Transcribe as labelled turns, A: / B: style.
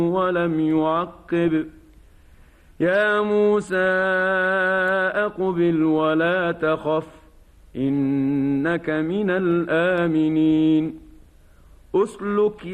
A: ولم يعقب يا موسى أقبل ولا تخف إنك من الآمنين. أسلك